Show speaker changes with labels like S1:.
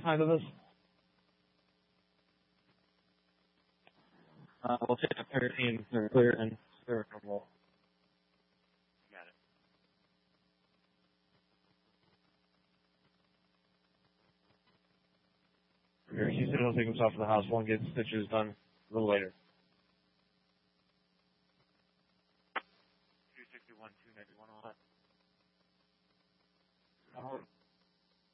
S1: time to this?
S2: We'll take a 13 for clear and clear control.
S3: Got it.
S1: Houston will take himself to the hospital and get stitches done a little later.
S3: 261, 291 on that.